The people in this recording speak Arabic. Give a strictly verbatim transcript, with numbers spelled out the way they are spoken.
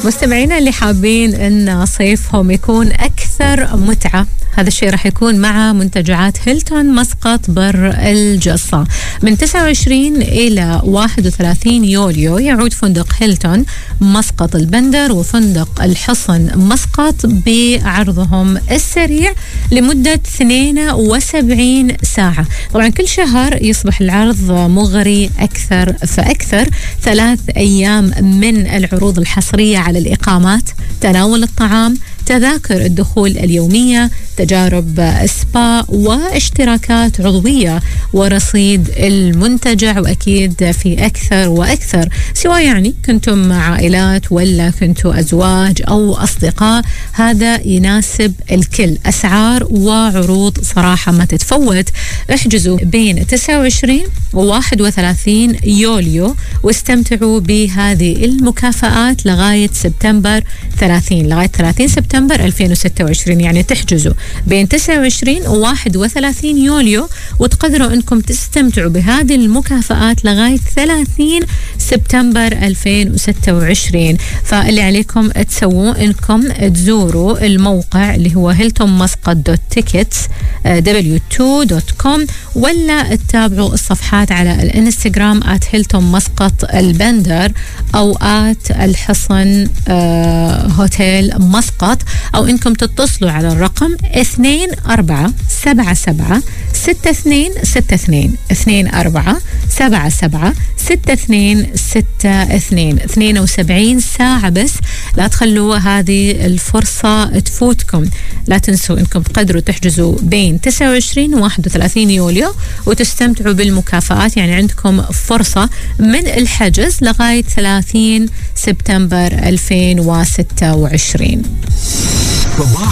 مستمعينا اللي حابين أن صيفهم يكون أكثر متعة، هذا الشيء راح يكون مع منتجعات هيلتون مسقط بر الجصة. من تسعة وعشرين إلى واحد وثلاثين يوليو يعود فندق هيلتون مسقط البندر وفندق الحصن مسقط بعرضهم السريع لمدة اثنين وسبعين ساعة. طبعا كل شهر يصبح العرض مغري أكثر فأكثر. ثلاث أيام من العروض الحصرية على الإقامات، تناول الطعام، تذاكر الدخول اليومية، تجارب سبا واشتراكات عضوية ورصيد المنتجع، وأكيد في أكثر وأكثر، سواء يعني كنتم عائلات ولا كنتوا أزواج أو أصدقاء، هذا يناسب الكل. أسعار وعروض صراحة ما تتفوت. احجزوا بين تسعة وعشرين وواحد وثلاثين يوليو واستمتعوا بهذه المكافآت لغاية سبتمبر ثلاثين لغاية ثلاثين سبتمبر ألفين وستة وعشرين. يعني تحجزوا بين تسعة وعشرين وواحد وثلاثين يوليو وتقدروا أنكم تستمتعوا بهذه المكافآت لغاية ثلاثين سبتمبر ألفين وستة وعشرين. فاللي عليكم تسووه أنكم تزوروا الموقع اللي هو هيلتون مسقط دوت تيكتس دبليو تو دوت كوم، ولا تتابعوا الصفحات على الانستغرام آت هيلتون مسقط البندر أو آت الحصن آه هوتيل مسقط، أو إنكم تتصلوا على الرقم اثنين أربعة سبعة سبعة ستة اثنين ستة اثنين اثنين أربعة سبعة سبعة ستة اثنين ستة اثنين. اثنين وسبعين ساعة بس، لا تخلوا هذه الفرصة تفوتكم. لا تنسوا إنكم تقدروا تحجزوا بين تسعة وعشرين وواحد وثلاثين يوليو وتستمتعوا بالمكافآت. يعني عندكم فرصة من الحجز لغاية ثلاثين سبتمبر ألفين وستة وعشرين.